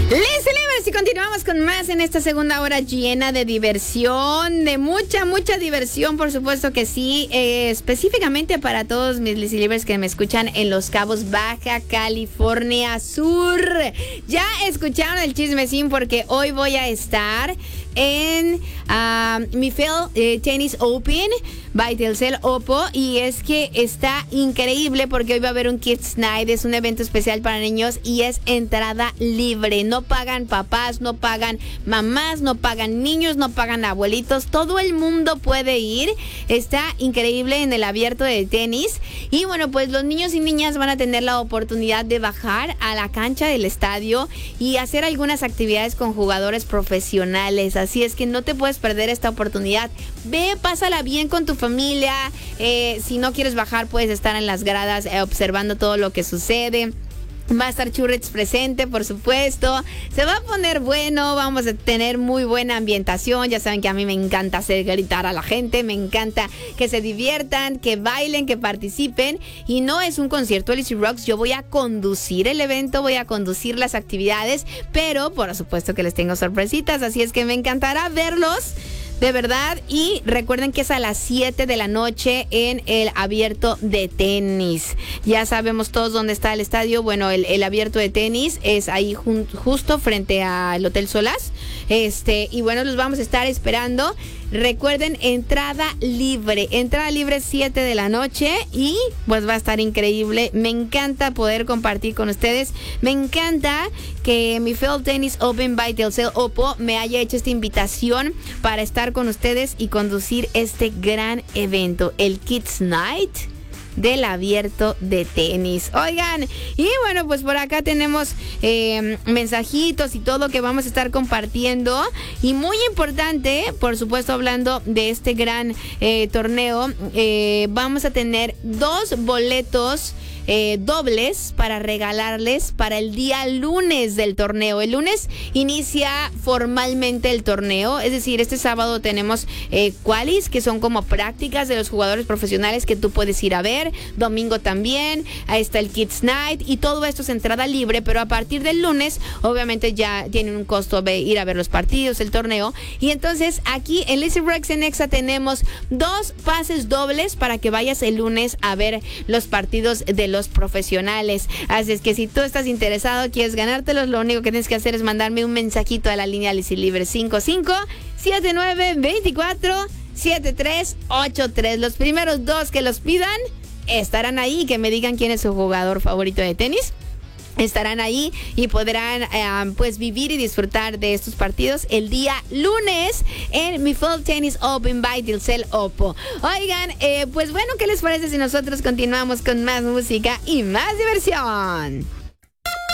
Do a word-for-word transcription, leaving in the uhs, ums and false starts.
Libres y continuamos con más en esta segunda hora llena de diversión, de mucha, mucha diversión, por supuesto que sí, eh, específicamente para todos mis Lizzy Libres que me escuchan en Los Cabos, Baja California Sur. Ya escucharon el chismecín porque hoy voy a estar en uh, mi Phil eh, Tennis Open by Telcel Oppo, y es que está increíble porque hoy va a haber un Kids Night, es un evento especial para niños y es entrada libre, no pagan papás, no pagan mamás, no pagan niños, no pagan abuelitos, todo el mundo puede ir, está increíble en el abierto de tenis. Y bueno, pues los niños y niñas van a tener la oportunidad de bajar a la cancha del estadio y hacer algunas actividades con jugadores profesionales, así es que no te puedes perder esta oportunidad. Ve, pásala bien con tu familia, eh, si no quieres bajar puedes estar en las gradas eh, observando todo lo que sucede. Va a estar Churrets presente, por supuesto. Se va a poner bueno, vamos a tener muy buena ambientación. Ya saben que a mí me encanta hacer gritar a la gente, me encanta que se diviertan, que bailen, que participen. Y no es un concierto Lizzy Rocks, yo voy a conducir el evento, voy a conducir las actividades, pero por supuesto que les tengo sorpresitas, así es que me encantará verlos. De verdad, y recuerden que es a las siete de la noche en el abierto de tenis. Ya sabemos todos dónde está el estadio. Bueno, el, el abierto de tenis es ahí jun, justo frente al Hotel Solás. Este, y bueno, los vamos a estar esperando. Recuerden, entrada libre. Entrada libre siete de la noche y pues va a estar increíble. Me encanta poder compartir con ustedes. Me encanta que mi Phil Tennis Open by Telcel Oppo me haya hecho esta invitación para estar con ustedes y conducir este gran evento, el Kids Night del abierto de tenis. Oigan, y bueno, pues por acá tenemos eh, mensajitos y todo que vamos a estar compartiendo. Y muy importante, por supuesto, hablando de este gran eh, torneo, eh, vamos a tener dos boletos Eh, dobles para regalarles para el día lunes del torneo. El lunes inicia formalmente el torneo, es decir, este sábado tenemos eh, qualis, que son como prácticas de los jugadores profesionales que tú puedes ir a ver. Domingo también, ahí está el Kids Night y todo esto es entrada libre, pero a partir del lunes obviamente ya tienen un costo de ir a ver los partidos, el torneo. Y entonces aquí en Lizzy Rocks en Exa tenemos dos pases dobles para que vayas el lunes a ver los partidos de los profesionales. Así es que si tú estás interesado, quieres ganártelos, lo único que tienes que hacer es mandarme un mensajito a la línea Lizzy Libre cinco cinco siete nueve dos cuatro siete tres ocho tres. Los primeros dos que los pidan estarán ahí, que me digan quién es su jugador favorito de tenis. Estarán ahí y podrán eh, pues vivir y disfrutar de estos partidos el día lunes en mi Phil Tennis Open by Telcel Oppo. Oigan, eh, pues bueno, ¿qué les parece si nosotros continuamos con más música y más diversión?